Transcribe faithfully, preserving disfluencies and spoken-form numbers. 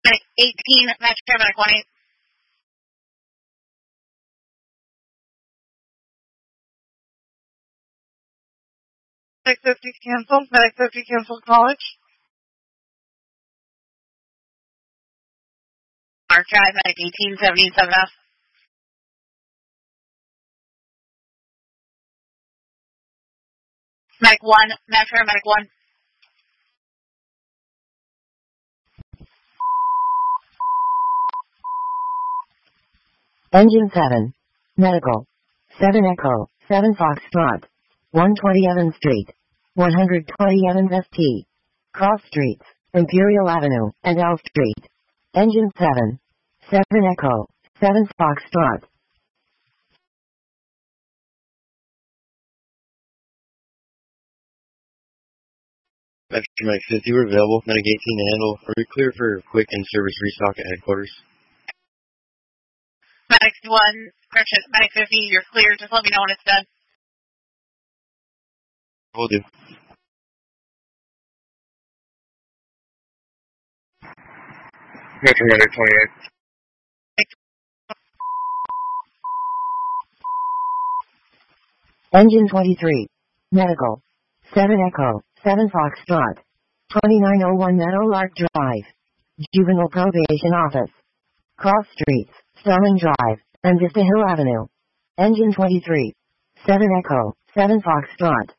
Medic eighteen, Metro Medic one eight. Medic fifty canceled. Medic fifty canceled college. Mark Drive, Medic eighteen seventy-seven F. Medic one, Metro Medic one. Engine seven. Medical. seven Echo, seven Foxtrot. one twenty Evans Street. one twenty Evans S T. Cross Streets, Imperial Avenue, and L Street. Engine seven. seven Echo, seven Foxtrot. Metro Medic fifty were available. Medic eighteen to handle. Are we clear for quick in-service restock at headquarters? Medic one, correction, Medic fifty, you're clear. Just let me know when it's done. Will do. Metro Medic twenty-eight. Engine twenty-three. Medical. seven Echo, seven Foxtrot. twenty-nine oh one Meadowlark Drive. Juvenile Probation Office. Cross Streets, Sterling Drive, and Vista Hill Avenue. Engine twenty-three. seven Echo, seven Foxtrot.